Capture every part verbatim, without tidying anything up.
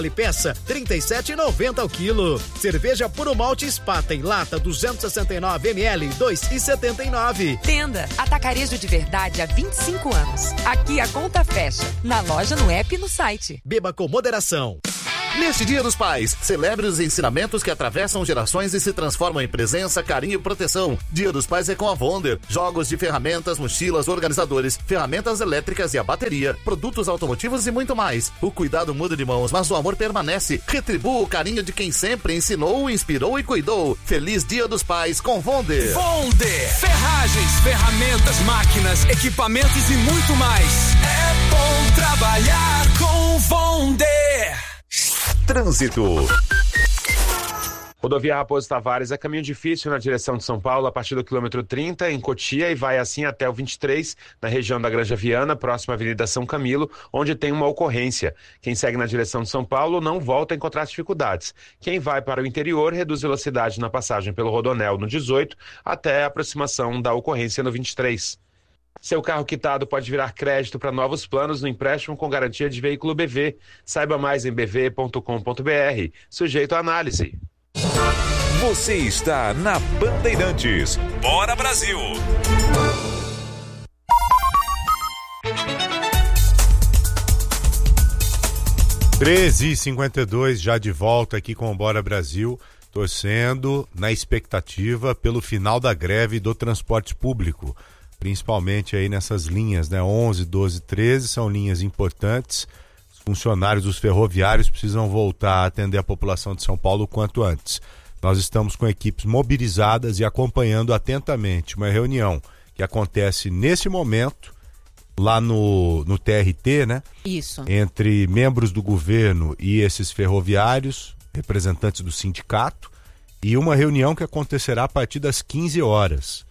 peça trinta e sete reais e noventa centavos ao quilo. Cerveja Puro Malte Spaten lata duzentos e sessenta e nove mililitros, dois reais e setenta e nove centavos. Tenda Atacarejo de Verdade há vinte e cinco anos. Aqui a conta fecha. Na loja, no app e no site. Beba com moderação. Neste Dia dos Pais, celebre os ensinamentos que atravessam gerações e se transformam em presença, carinho e proteção. Dia dos Pais é com a Wonder. Jogos de ferramentas, mochilas, organizadores, ferramentas elétricas e a bateria, produtos automotivos e muito mais. O cuidado muda de mãos, mas o amor permanece. Retribua o carinho de quem sempre ensinou, inspirou e cuidou. Feliz Dia dos Pais com Wonder. Wonder. Ferragens, ferramentas, máquinas, equipamentos e muito mais. É bom trabalhar com Wonder. Trânsito. Rodovia Raposo Tavares é caminho difícil na direção de São Paulo a partir do quilômetro trinta em Cotia e vai assim até o vinte e três na região da Granja Viana, próxima à Avenida São Camilo, onde tem uma ocorrência. Quem segue na direção de São Paulo não volta a encontrar dificuldades. Quem vai para o interior reduz velocidade na passagem pelo Rodonel no dezoito até a aproximação da ocorrência no vinte e três. Seu carro quitado pode virar crédito para novos planos no empréstimo com garantia de veículo B V. Saiba mais em b v ponto com ponto b r. Sujeito à análise. Você está na Bandeirantes. Bora Brasil! treze e cinquenta e dois, já de volta aqui com o Bora Brasil, torcendo na expectativa pelo final da greve do transporte público. Principalmente aí nessas linhas, né? onze, doze, treze são linhas importantes. Os funcionários dos ferroviários precisam voltar a atender a população de São Paulo o quanto antes. Nós estamos com equipes mobilizadas e acompanhando atentamente uma reunião que acontece nesse momento lá no, no T R T, né? Isso. Entre membros do governo e esses ferroviários, representantes do sindicato, e uma reunião que acontecerá a partir das quinze horas.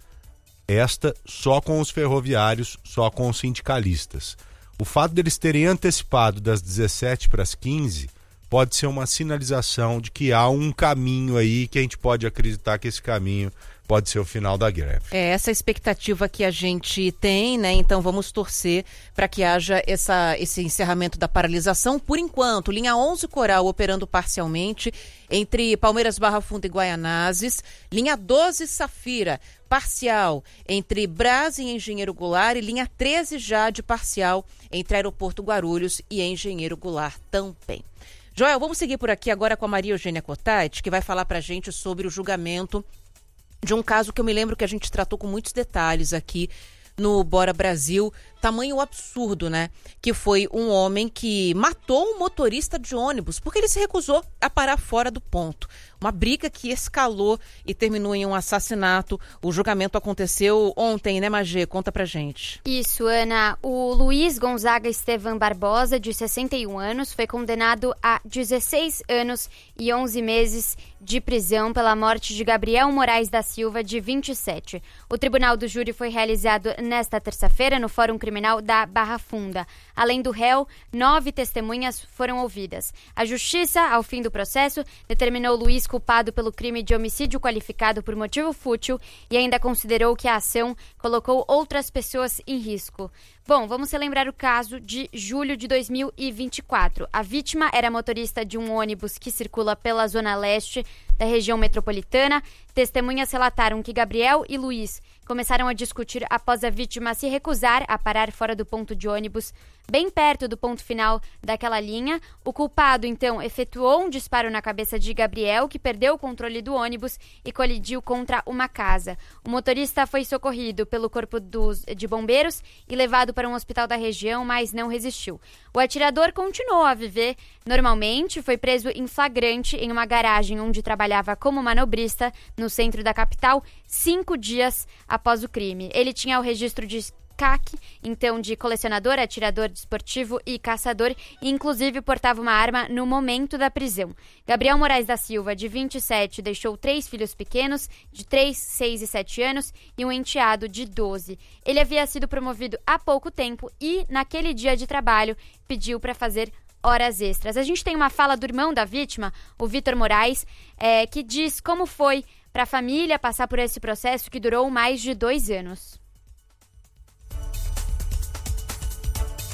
Esta só com os ferroviários, só com os sindicalistas. O fato deles terem antecipado das dezessete para as quinze pode ser uma sinalização de que há um caminho aí que a gente pode acreditar que esse caminho pode ser o final da greve. É essa expectativa que a gente tem, né? Então vamos torcer para que haja essa, esse encerramento da paralisação. Por enquanto, linha onze Coral operando parcialmente entre Palmeiras Barra Funda e Guaianazes, linha doze Safira parcial entre Brás e Engenheiro Goulart e linha treze Jade parcial entre Aeroporto Guarulhos e Engenheiro Goulart também. Joel, vamos seguir por aqui agora com a Maria Eugênia Cotati, que vai falar pra gente sobre o julgamento de um caso que eu me lembro que a gente tratou com muitos detalhes aqui no Bora Brasil, tamanho absurdo, né? Que foi um homem que matou um motorista de ônibus porque ele se recusou a parar fora do ponto. Uma briga que escalou e terminou em um assassinato. O julgamento aconteceu ontem, né, Magê? Conta pra gente. Isso, Ana. O Luiz Gonzaga Estevam Barbosa, de sessenta e um anos, foi condenado a dezesseis anos e onze meses de prisão pela morte de Gabriel Moraes da Silva, de vinte e sete. O tribunal do júri foi realizado nesta terça-feira no Fórum Criminal da Barra Funda. Além do réu, nove testemunhas foram ouvidas. A justiça, ao fim do processo, determinou Luiz culpado pelo crime de homicídio qualificado por motivo fútil e ainda considerou que a ação colocou outras pessoas em risco. Bom, vamos relembrar o caso de julho de dois mil e vinte e quatro. A vítima era motorista de um ônibus que circula pela zona leste da região metropolitana. Testemunhas relataram que Gabriel e Luiz começaram a discutir após a vítima se recusar a parar fora do ponto de ônibus, bem perto do ponto final daquela linha. O culpado, então, efetuou um disparo na cabeça de Gabriel, que perdeu o controle do ônibus e colidiu contra uma casa. O motorista foi socorrido pelo corpo dos, de bombeiros e levado para um hospital da região, mas não resistiu. O atirador continuou a viver normalmente, foi preso em flagrante em uma garagem onde trabalhava como manobrista no centro da capital, cinco dias após o crime. Ele tinha o registro de C A C, então de colecionador, atirador desportivo e caçador, e inclusive portava uma arma no momento da prisão. Gabriel Moraes da Silva, de vinte e sete, deixou três filhos pequenos, de três, seis e sete anos, e um enteado de doze. Ele havia sido promovido há pouco tempo e, naquele dia de trabalho, pediu para fazer horas extras. A gente tem uma fala do irmão da vítima, o Vitor Moraes, é, que diz como foi para a família passar por esse processo que durou mais de dois anos.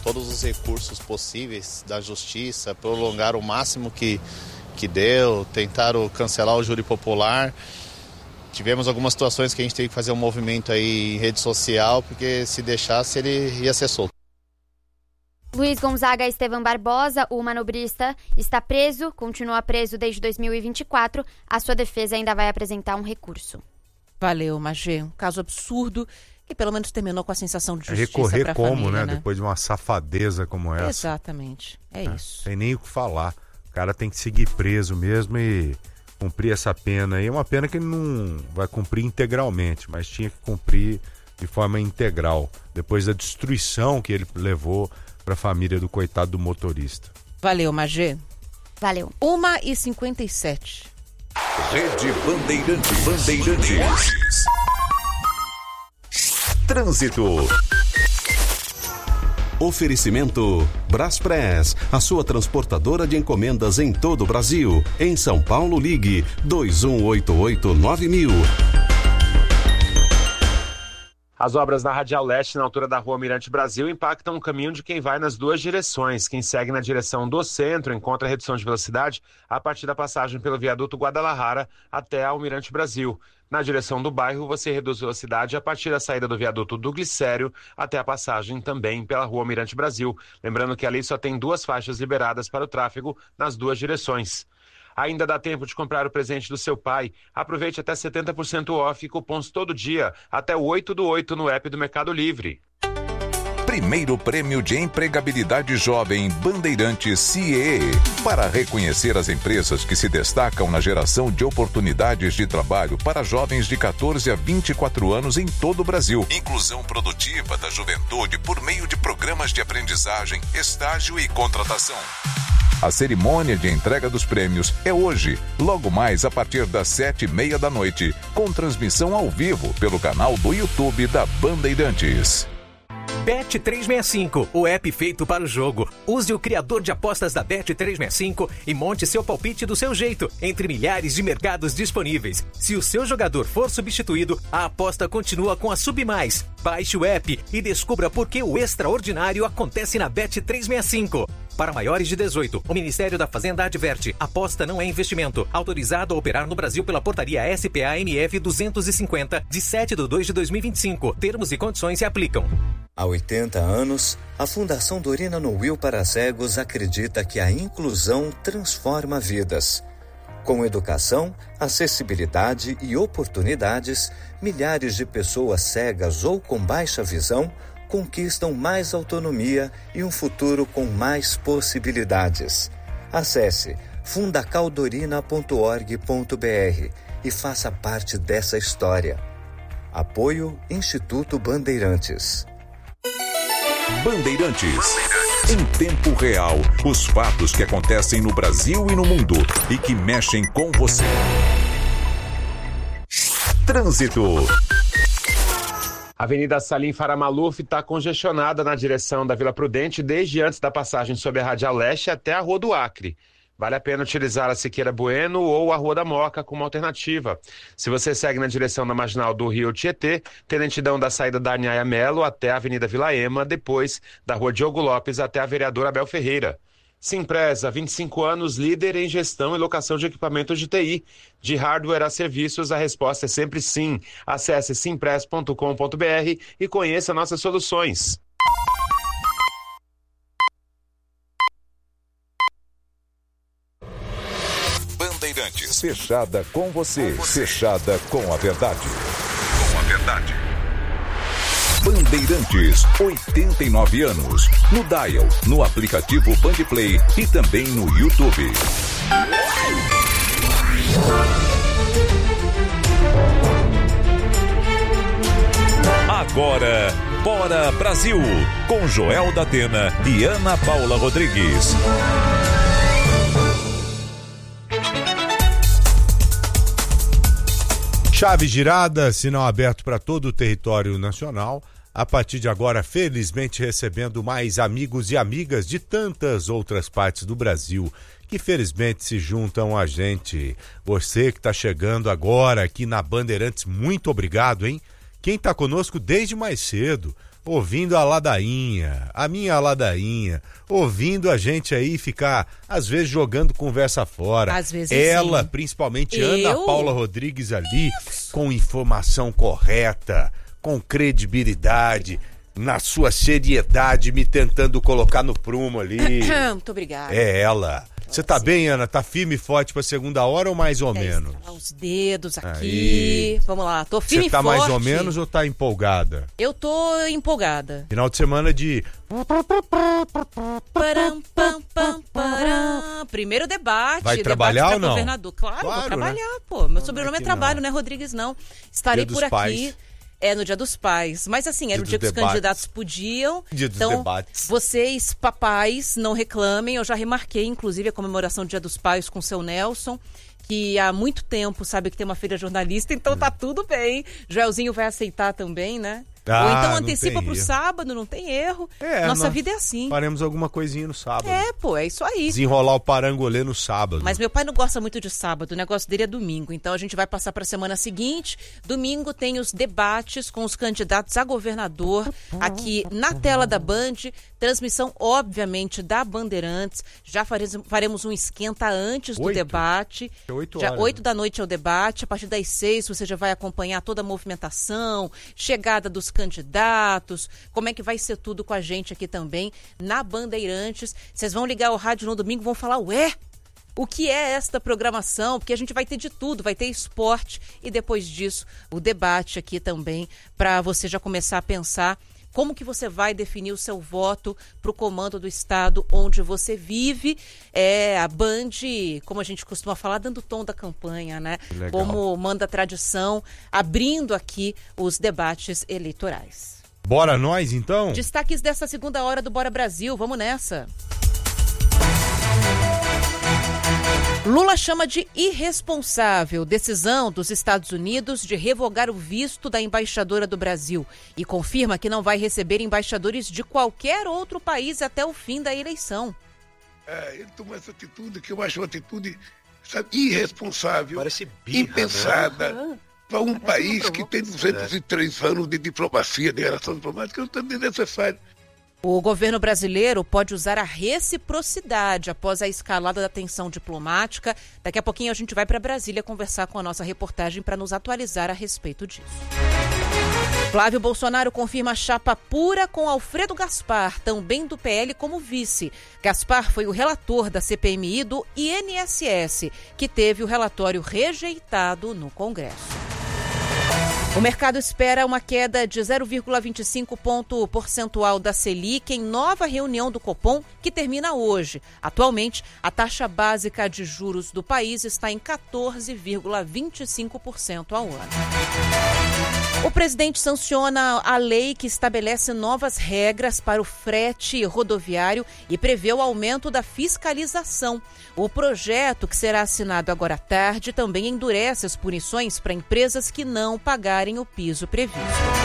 todos os recursos possíveis da justiça, prolongaram o máximo que, que deu, tentaram cancelar o júri popular. Tivemos algumas situações que a gente teve que fazer um movimento aí em rede social, porque se deixasse ele ia ser solto. Luiz Gonzaga Estevam Barbosa, o manobrista, está preso, continua preso desde dois mil e vinte e quatro. A sua defesa ainda vai apresentar um recurso. Valeu, Magê. Um caso absurdo que pelo menos terminou com a sensação de justiça recorrer pra como, família, né? né? Depois de uma safadeza como essa. Exatamente. É, é isso. Tem nem o que falar. O cara tem que seguir preso mesmo e cumprir essa pena aí. É uma pena que ele não vai cumprir integralmente, mas tinha que cumprir de forma integral, depois da destruição que ele levou para a família do coitado do motorista. Valeu, Magê. Valeu. uma e cinquenta e sete. Rede Bandeirantes. Bandeirantes. Trânsito. Oferecimento Braspress, a sua transportadora de encomendas em todo o Brasil. Em São Paulo, ligue dois um oito oito nove mil. As obras na Radial Leste, na altura da Rua Mirante Brasil, impactam o caminho de quem vai nas duas direções. Quem segue na direção do centro encontra redução de velocidade a partir da passagem pelo viaduto Guadalajara até a Almirante Brasil. Na direção do bairro, você reduz velocidade a partir da saída do viaduto do Glicério até a passagem também pela Rua Almirante Brasil. Lembrando que ali só tem duas faixas liberadas para o tráfego nas duas direções. Ainda dá tempo de comprar o presente do seu pai. Aproveite até setenta por cento off e cupons todo dia, até o oito do oito no app do Mercado Livre. Primeiro Prêmio de Empregabilidade Jovem Bandeirantes C E E. Para reconhecer as empresas que se destacam na geração de oportunidades de trabalho para jovens de catorze a vinte e quatro anos em todo o Brasil. Inclusão produtiva da juventude por meio de programas de aprendizagem, estágio e contratação. A cerimônia de entrega dos prêmios é hoje, logo mais a partir das sete e meia da noite, com transmissão ao vivo pelo canal do YouTube da Bandeirantes. Bet trezentos e sessenta e cinco, o app feito para o jogo. Use o criador de apostas da Bet trezentos e sessenta e cinco e monte seu palpite do seu jeito, entre milhares de mercados disponíveis. Se o seu jogador for substituído, a aposta continua com a Submais. Baixe o app e descubra por que o extraordinário acontece na Bet trezentos e sessenta e cinco. Para maiores de dezoito, o Ministério da Fazenda adverte: aposta não é investimento. Autorizado a operar no Brasil pela portaria S P A M F duzentos e cinquenta, de sete de dois de dois mil e vinte e cinco. Termos e condições se aplicam. Há oitenta anos, a Fundação Dorina no Will para Cegos acredita que a inclusão transforma vidas. Com educação, acessibilidade e oportunidades, milhares de pessoas cegas ou com baixa visão conquistam mais autonomia e um futuro com mais possibilidades. Acesse fundacaldorina ponto org ponto br e faça parte dessa história. Apoio Instituto Bandeirantes. Bandeirantes. Em tempo real, os fatos que acontecem no Brasil e no mundo e que mexem com você. Trânsito. A Avenida Salim Faramaluf está congestionada na direção da Vila Prudente desde antes da passagem sob a Radial Leste até a Rua do Acre. Vale a pena utilizar a Siqueira Bueno ou a Rua da Moca como alternativa. Se você segue na direção da Marginal do Rio Tietê, tem lentidão da saída da Arniaia Melo até a Avenida Vila Ema, depois da Rua Diogo Lopes até a Vereador Abel Ferreira. Simpresa, vinte e cinco anos, líder em gestão e locação de equipamentos de T I. De hardware a serviços, a resposta é sempre sim. Acesse simpress ponto com ponto br e conheça nossas soluções. Bandeirantes. Fechada com você. Fechada com a verdade. Com a verdade. Bandeirantes, oitenta e nove anos. No Dial, no aplicativo Bandplay e também no YouTube. Agora, Bora Brasil, com Joel da Atena e Ana Paula Rodrigues. Chave girada, sinal aberto para todo o território nacional. A partir de agora, felizmente recebendo mais amigos e amigas de tantas outras partes do Brasil que felizmente se juntam a gente. Você que está chegando agora aqui na Bandeirantes, muito obrigado, hein? Quem está conosco desde mais cedo, ouvindo a ladainha, a minha ladainha, ouvindo a gente aí ficar, às vezes, jogando conversa fora. Às vezes Ela, sim. principalmente Eu? Ana Paula Rodrigues ali, Isso. com informação correta, com credibilidade, na sua seriedade, me tentando colocar no prumo ali. Muito obrigada. É ela. Você tá bem, Ana? Tá firme e forte pra segunda hora ou mais ou é, menos? Os dedos aqui. Aí. Vamos lá, tô firme e forte. Você tá forte. mais ou menos ou tá empolgada? Eu tô empolgada. Final de semana de... Param, pam, pam, param. Primeiro debate. Vai debate trabalhar ou não? Governador. Claro, claro, vou trabalhar, né? pô. Meu sobrenome é é Trabalho, não. não é Rodrigues, não. Estarei Dia por dos aqui. Pais. É, no Dia dos Pais. Mas assim, era dia o dia que os debates. candidatos podiam. Dia dos então, debates. vocês, papais, não reclamem. Eu já remarquei, inclusive, a comemoração do Dia dos Pais com o seu Nelson, que há muito tempo sabe que tem uma filha jornalista, então hum. tá tudo bem. Joelzinho vai aceitar também, né? Ah, Ou então antecipa pro erro. sábado, não tem erro. É, Nossa nós vida é assim. Faremos alguma coisinha no sábado. É, pô, é isso aí. Desenrolar o parangolê no sábado. Mas meu pai não gosta muito de sábado, o negócio dele é domingo. Então a gente vai passar para a semana seguinte. Domingo tem os debates com os candidatos a governador aqui na tela da Band. Transmissão, obviamente, da Bandeirantes. Já faremos um esquenta antes do Oito? debate. É oito já horas, oito né? da noite é o debate. A partir das seis você já vai acompanhar toda a movimentação, chegada dos candidatos, como é que vai ser tudo com a gente aqui também na Bandeirantes. Vocês vão ligar o rádio no domingo e vão falar, ué, o que é esta programação? Porque a gente vai ter de tudo, vai ter esporte e depois disso o debate aqui também, para você já começar a pensar como que você vai definir o seu voto para o comando do estado onde você vive. É a Band, como a gente costuma falar, dando o tom da campanha, né? Legal. Como manda a tradição, abrindo aqui os debates eleitorais. Bora nós, então? Destaques dessa segunda hora do Bora Brasil, vamos nessa. Lula chama de irresponsável decisão dos Estados Unidos de revogar o visto da embaixadora do Brasil e confirma que não vai receber embaixadores de qualquer outro país até o fim da eleição. É, ele tomou essa atitude que eu acho uma atitude, sabe, irresponsável, Parece birra, impensada, né? para um país que tem duzentos e três anos de diplomacia, de relação diplomática, não é necessário. O governo brasileiro pode usar a reciprocidade após a escalada da tensão diplomática. Daqui a pouquinho a gente vai para Brasília conversar com a nossa reportagem para nos atualizar a respeito disso. Flávio Bolsonaro confirma chapa pura com Alfredo Gaspar, também do P L, como vice. Gaspar foi o relator da C P M I do I N S S, que teve o relatório rejeitado no Congresso. O mercado espera uma queda de zero vírgula vinte e cinco ponto percentual da Selic em nova reunião do Copom, que termina hoje. Atualmente, a taxa básica de juros do país está em quatorze vírgula vinte e cinco por cento ao ano. O presidente sanciona a lei que estabelece novas regras para o frete rodoviário e prevê o aumento da fiscalização. O projeto, que será assinado agora à tarde, também endurece as punições para empresas que não pagarem o piso previsto.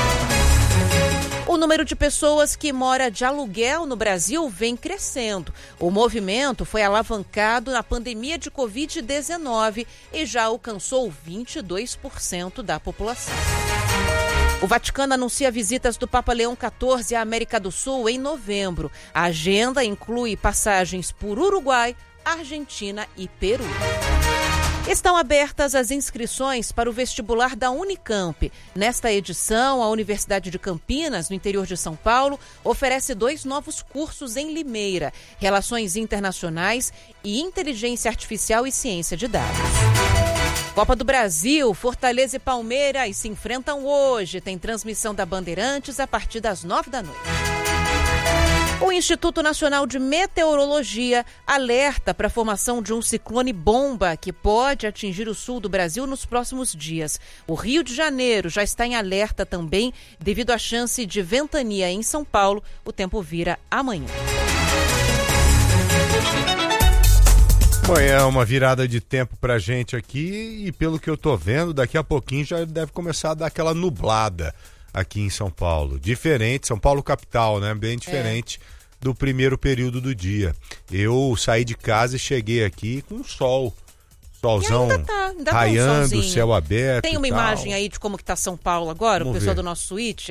O número de pessoas que mora de aluguel no Brasil vem crescendo. O movimento foi alavancado na pandemia de covid dezenove e já alcançou vinte e dois por cento da população. O Vaticano anuncia visitas do Papa Leão quatorze à América do Sul em novembro. A agenda inclui passagens por Uruguai, Argentina e Peru. Estão abertas as inscrições para o vestibular da Unicamp. Nesta edição, a Universidade de Campinas, no interior de São Paulo, oferece dois novos cursos em Limeira: Relações Internacionais e Inteligência Artificial e Ciência de Dados. Copa do Brasil, Fortaleza e Palmeiras se enfrentam hoje. Tem transmissão da Bandeirantes a partir das nove da noite. O Instituto Nacional de Meteorologia alerta para a formação de um ciclone bomba que pode atingir o sul do Brasil nos próximos dias. O Rio de Janeiro já está em alerta também devido à chance de ventania em São Paulo. O tempo vira amanhã. Amanhã é uma virada de tempo pra gente aqui e pelo que eu tô vendo, daqui a pouquinho já deve começar a dar aquela nublada aqui em São Paulo. Diferente, São Paulo capital, né? Bem diferente é. do primeiro período do dia. Eu saí de casa e cheguei aqui com sol. Solzão ainda tá, ainda raiando, tá um céu aberto. Tem uma e tal. imagem aí de como que tá São Paulo agora, Vamos o pessoal ver. do nosso Switcher.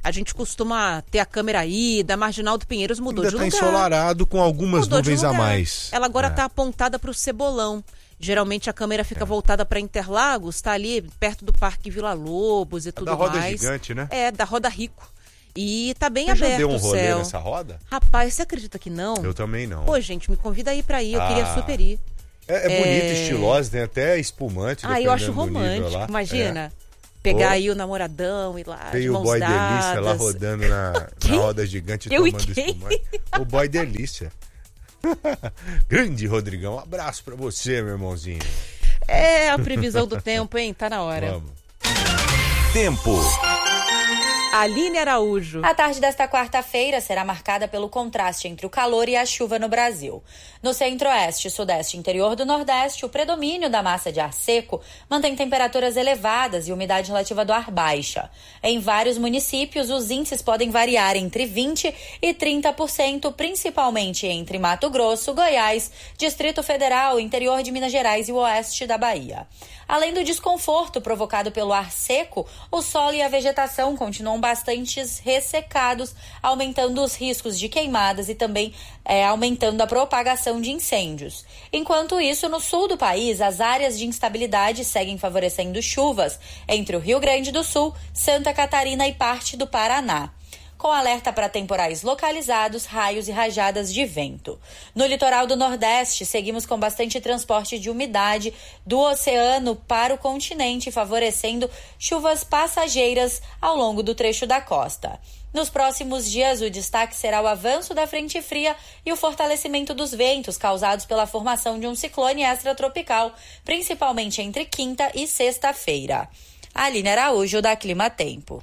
A gente costuma ter a câmera aí, da Marginal do Pinheiros mudou Ainda de tá lugar. ensolarado com algumas Mudou de nuvens a lugar. mais. Ela agora É. está apontada para o Cebolão. Geralmente a câmera fica é. voltada para Interlagos, está ali perto do Parque Vila Lobos e tudo da roda mais. Gigante, né? É, da Roda Rico. E tá bem Você aberto já deu um o rolê céu. nessa roda? Rapaz, você acredita que não? Eu também não. Pô, gente, me convida aí pra ir, eu Ah. queria super ir. É, é bonito, estiloso, tem até espumante. Ah, eu acho dependendo do nível romântico, lá. imagina. É. Pegar Pô. aí o namoradão e lá, Tem de o mãos boy dadas. delícia lá rodando na, na roda gigante Eu tomando e quem? espumante. O boy delícia. Grande Rodrigão, um abraço pra você, meu irmãozinho. É a previsão do tempo, hein? Tá na hora. Vamos. Tempo. Aline Araújo. A tarde desta quarta-feira será marcada pelo contraste entre o calor e a chuva no Brasil. No centro-oeste, sudeste e interior do nordeste, o predomínio da massa de ar seco mantém temperaturas elevadas e umidade relativa do ar baixa. Em vários municípios, os índices podem variar entre vinte por cento e trinta por cento, principalmente entre Mato Grosso, Goiás, Distrito Federal, interior de Minas Gerais e o oeste da Bahia. Além do desconforto provocado pelo ar seco, o solo e a vegetação continuam bastante ressecados, aumentando os riscos de queimadas e também é, aumentando a propagação de incêndios. Enquanto isso, no sul do país, as áreas de instabilidade seguem favorecendo chuvas entre o Rio Grande do Sul, Santa Catarina e parte do Paraná, com alerta para temporais localizados, raios e rajadas de vento. No litoral do Nordeste, seguimos com bastante transporte de umidade do oceano para o continente, favorecendo chuvas passageiras ao longo do trecho da costa. Nos próximos dias, o destaque será o avanço da frente fria e o fortalecimento dos ventos causados pela formação de um ciclone extratropical, principalmente entre quinta e sexta-feira. Aline Araújo, da Clima Tempo.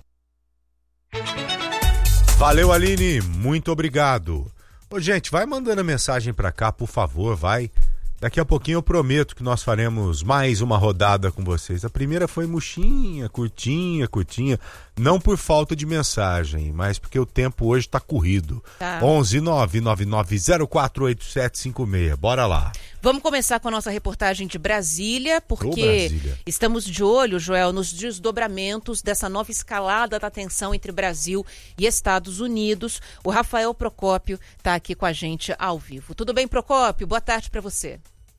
Valeu, Aline, muito obrigado. Ô, gente, vai mandando a mensagem pra cá, por favor, vai. Daqui a pouquinho eu prometo que nós faremos mais uma rodada com vocês. A primeira foi murchinha, curtinha, curtinha. Não por falta de mensagem, mas porque o tempo hoje tá corrido. Tá. onze nove nove nove zero quatro oito sete cinco seis. Bora lá. Vamos começar com a nossa reportagem de Brasília, porque Brasília. estamos de olho, Joel, nos desdobramentos dessa nova escalada da tensão entre Brasil e Estados Unidos. O Rafael Procópio está aqui com a gente ao vivo. Tudo bem, Procópio? Boa tarde para você.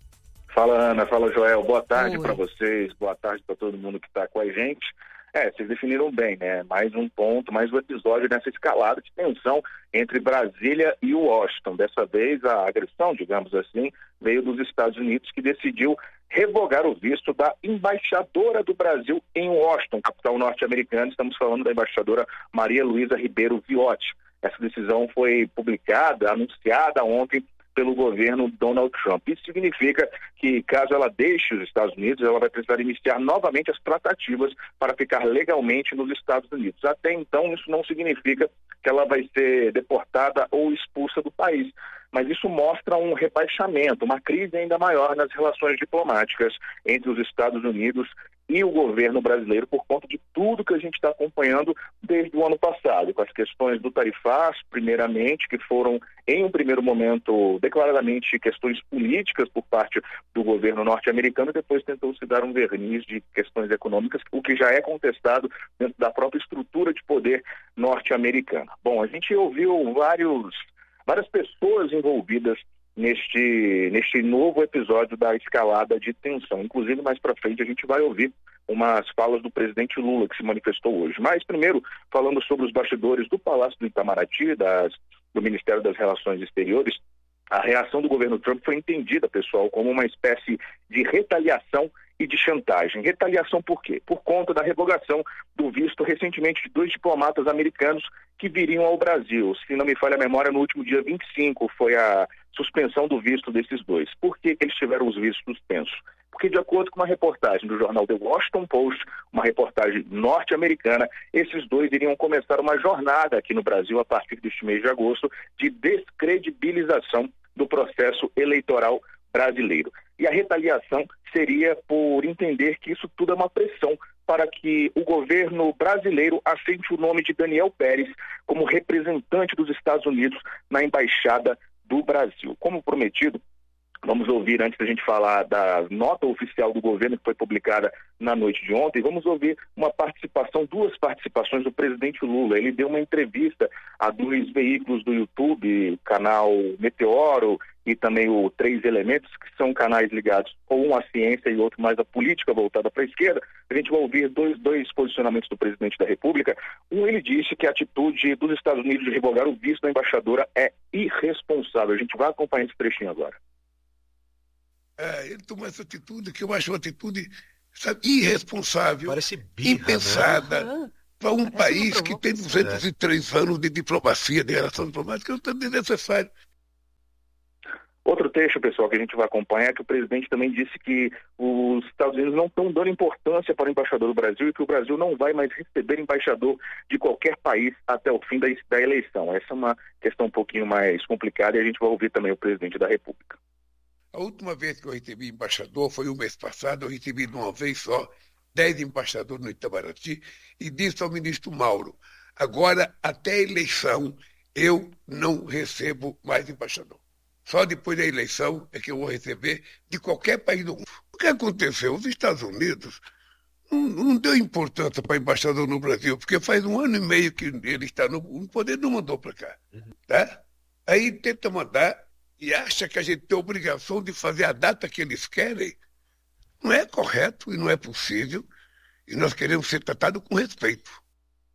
Fala, Ana. Fala, Joel. Boa tarde Oi. para vocês. Boa tarde para todo mundo que está com a gente. É, vocês definiram bem, né? Mais um ponto, mais um episódio nessa escalada de tensão entre Brasília e Washington. Dessa vez, a agressão, digamos assim, veio dos Estados Unidos, que decidiu revogar o visto da embaixadora do Brasil em Washington, capital norte-americana. Estamos falando da embaixadora Maria Luísa Ribeiro Viotti. Essa decisão foi publicada, anunciada ontem pelo governo Donald Trump. Isso significa que, caso ela deixe os Estados Unidos, ela vai precisar iniciar novamente as tratativas para ficar legalmente nos Estados Unidos. Até então, isso não significa que ela vai ser deportada ou expulsa do país. Mas isso mostra um rebaixamento, uma crise ainda maior nas relações diplomáticas entre os Estados Unidos e o governo brasileiro, por conta de tudo que a gente está acompanhando desde o ano passado, com as questões do tarifaço, primeiramente, que foram, em um primeiro momento, declaradamente questões políticas por parte do governo norte-americano, e depois tentou se dar um verniz de questões econômicas, o que já é contestado dentro da própria estrutura de poder norte-americana. Bom, a gente ouviu vários, várias pessoas envolvidas neste, neste novo episódio da escalada de tensão. Inclusive, mais para frente, a gente vai ouvir umas falas do presidente Lula, que se manifestou hoje. Mas, primeiro, falando sobre os bastidores do Palácio do Itamaraty, das, do Ministério das Relações Exteriores, a reação do governo Trump foi entendida, pessoal, como uma espécie de retaliação e de chantagem. Retaliação por quê? Por conta da revogação do visto recentemente de dois diplomatas americanos que viriam ao Brasil. Se não me falha a memória, no último dia vinte e cinco foi a suspensão do visto desses dois. Por que eles tiveram os vistos suspensos? Porque, de acordo com uma reportagem do jornal The Washington Post, uma reportagem norte-americana, esses dois iriam começar uma jornada aqui no Brasil a partir deste mês de agosto de descredibilização do processo eleitoral brasileiro. E a retaliação seria por entender que isso tudo é uma pressão para que o governo brasileiro aceite o nome de Daniel Pérez como representante dos Estados Unidos na Embaixada do Brasil. Como prometido, Vamos ouvir, antes da gente falar da nota oficial do governo que foi publicada na noite de ontem, vamos ouvir uma participação, duas participações do presidente Lula. Ele deu uma entrevista a dois veículos do YouTube, o canal Meteoro e também o Três Elementos, que são canais ligados um à ciência e outro mais à política voltada para a esquerda. A gente vai ouvir dois, dois posicionamentos do presidente da República. Um, ele disse que a atitude dos Estados Unidos de revogar o visto da embaixadora é irresponsável. A gente vai acompanhar esse trechinho agora. É, ele tomou essa atitude que eu acho uma atitude, sabe, irresponsável, Parece birra, impensada, né? para um Parece país uma que tem duzentos e três é. anos de diplomacia, de relação diplomática, não é desnecessário. Outro trecho, pessoal, que a gente vai acompanhar é que o presidente também disse que os Estados Unidos não estão dando importância para o embaixador do Brasil e que o Brasil não vai mais receber embaixador de qualquer país até o fim da, da eleição. Essa é uma questão um pouquinho mais complicada e a gente vai ouvir também o presidente da República. A última vez que eu recebi embaixador foi o mês passado, eu recebi de uma vez só dez embaixadores no Itamaraty e disse ao ministro Mauro, agora até a eleição eu não recebo mais embaixador. Só depois da eleição é que eu vou receber de qualquer país do mundo. O que aconteceu? Os Estados Unidos não, não deu importância para embaixador no Brasil, porque faz um ano e meio que ele está no, no poder, não mandou para cá. Tá? Aí tenta mandar e acha que a gente tem a obrigação de fazer a data que eles querem. Não é correto e não é possível. E nós queremos ser tratados com respeito.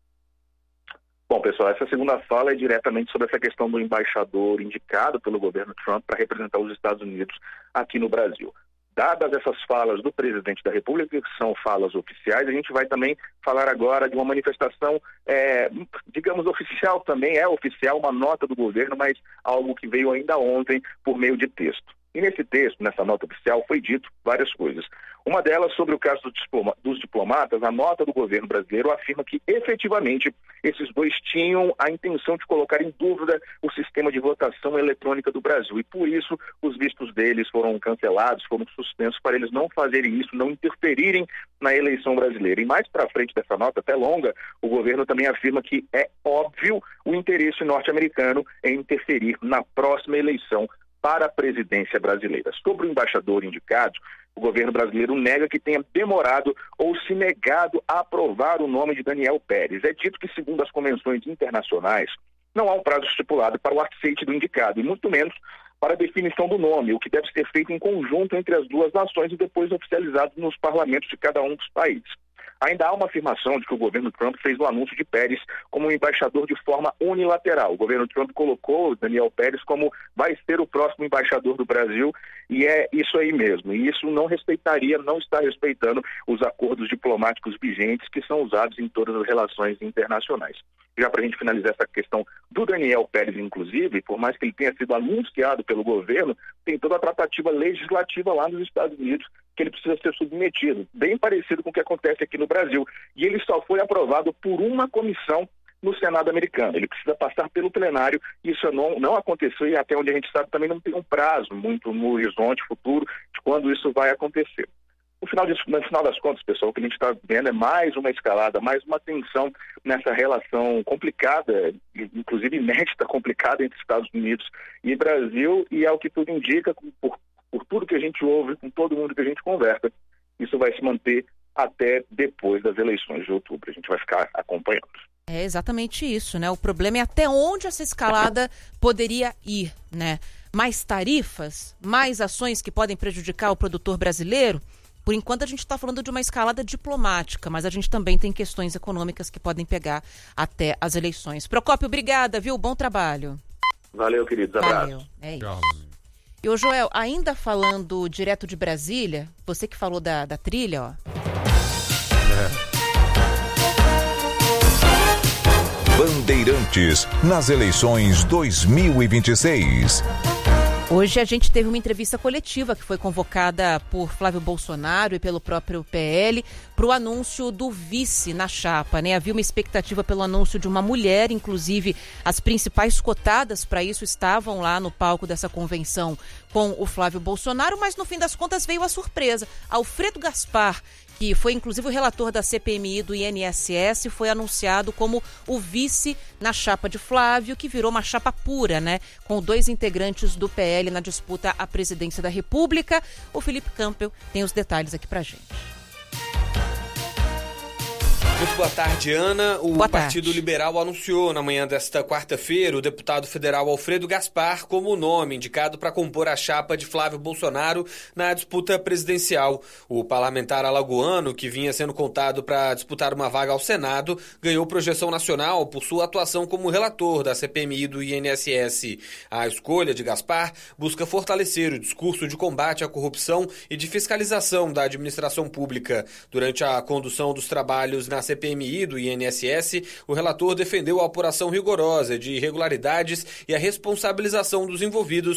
Bom, pessoal, essa segunda fala é diretamente sobre essa questão do embaixador indicado pelo governo Trump para representar os Estados Unidos aqui no Brasil. Dadas essas falas do presidente da República, que são falas oficiais, a gente vai também falar agora de uma manifestação, é, digamos, oficial também, é oficial, uma nota do governo, mas algo que veio ainda ontem por meio de texto. E nesse texto, nessa nota oficial, foi dito várias coisas. Uma delas, sobre o caso do diploma, dos diplomatas, a nota do governo brasileiro afirma que, efetivamente, esses dois tinham a intenção de colocar em dúvida o sistema de votação eletrônica do Brasil. E, por isso, os vistos deles foram cancelados, foram suspensos para eles não fazerem isso, não interferirem na eleição brasileira. E mais para frente dessa nota, até longa, o governo também afirma que é óbvio o interesse norte-americano em interferir na próxima eleição para a presidência brasileira. Sobre o embaixador indicado, o governo brasileiro nega que tenha demorado ou se negado a aprovar o nome de Daniel Pérez. É dito que, segundo as convenções internacionais, não há um prazo estipulado para o aceite do indicado, e muito menos para a definição do nome, o que deve ser feito em conjunto entre as duas nações e depois oficializado nos parlamentos de cada um dos países. Ainda há uma afirmação de que o governo Trump fez o anúncio de Pérez como um embaixador de forma unilateral. O governo Trump colocou Daniel Pérez como vai ser o próximo embaixador do Brasil e é isso aí mesmo. E isso não respeitaria, não está respeitando os acordos diplomáticos vigentes que são usados em todas as relações internacionais. Já para a gente finalizar essa questão do Daniel Pérez, inclusive, por mais que ele tenha sido anunciado pelo governo, tem toda a tratativa legislativa lá nos Estados Unidos que ele precisa ser submetido, bem parecido com o que acontece aqui no Brasil. E ele só foi aprovado por uma comissão no Senado americano. Ele precisa passar pelo plenário, isso não, não aconteceu e até onde a gente sabe também não tem um prazo muito no horizonte futuro de quando isso vai acontecer. No final, disso, no final das contas, pessoal, o que a gente está vendo é mais uma escalada, mais uma tensão nessa relação complicada, inclusive inédita, complicada entre Estados Unidos e Brasil, e ao que tudo indica, por, por tudo que a gente ouve, com todo mundo que a gente conversa, isso vai se manter até depois das eleições de outubro. A gente vai ficar acompanhando. É exatamente isso, né? O problema é até onde essa escalada poderia ir, né? Mais tarifas, mais ações que podem prejudicar o produtor brasileiro. Por enquanto, a gente está falando de uma escalada diplomática, mas a gente também tem questões econômicas que podem pegar até as eleições. Procópio, obrigada, viu? Bom trabalho. Valeu, queridos. Abraço. Valeu. É isso. E ô, Joel, ainda falando direto de Brasília, você que falou da, da trilha, ó. É. Bandeirantes nas eleições dois mil e vinte e seis. Hoje a gente teve uma entrevista coletiva que foi convocada por Flávio Bolsonaro e pelo próprio P L para o anúncio do vice na chapa, né? Havia uma expectativa pelo anúncio de uma mulher, inclusive as principais cotadas para isso estavam lá no palco dessa convenção com o Flávio Bolsonaro, mas no fim das contas veio a surpresa. Alfredo Gaspar, que foi inclusive o relator da C P M I do I N S S, foi anunciado como o vice na chapa de Flávio, que virou uma chapa pura, né? Com dois integrantes do P L na disputa à presidência da República. O Felipe Campbell tem os detalhes aqui pra gente. Muito boa tarde, Ana. O boa Partido tarde. Liberal anunciou na manhã desta quarta-feira o deputado federal Alfredo Gaspar como o nome indicado para compor a chapa de Flávio Bolsonaro na disputa presidencial. O parlamentar alagoano, que vinha sendo contado para disputar uma vaga ao Senado, ganhou projeção nacional por sua atuação como relator da C P M I do I N S S. A escolha de Gaspar busca fortalecer o discurso de combate à corrupção e de fiscalização da administração pública. Durante a condução dos trabalhos na C P M I do I N S S, o relator defendeu a apuração rigorosa de irregularidades e a responsabilização dos envolvidos